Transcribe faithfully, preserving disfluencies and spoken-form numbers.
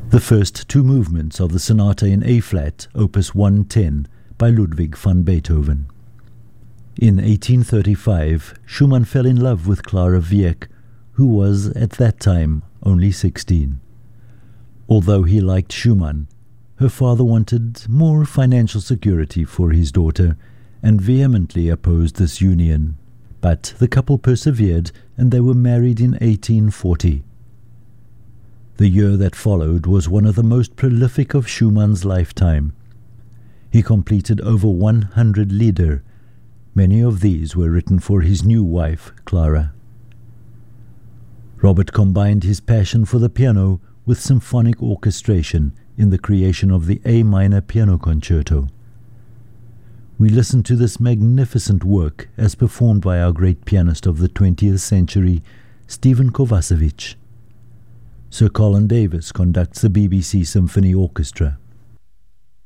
The first two movements of the Sonata in A-flat, opus one ten, by Ludwig van Beethoven. In eighteen thirty-five, Schumann fell in love with Clara Wieck, who was at that time only sixteen. Although he liked Schumann, her father wanted more financial security for his daughter and vehemently opposed this union. But the couple persevered, and they were married in eighteen forty. The year that followed was one of the most prolific of Schumann's lifetime. He completed over one hundred Lieder. Many of these were written for his new wife, Clara. Robert combined his passion for the piano with symphonic orchestration in the creation of the A minor piano concerto. We listen to this magnificent work as performed by our great pianist of the twentieth century, Stephen Kovacevic. Sir Colin Davis conducts the B B C Symphony Orchestra.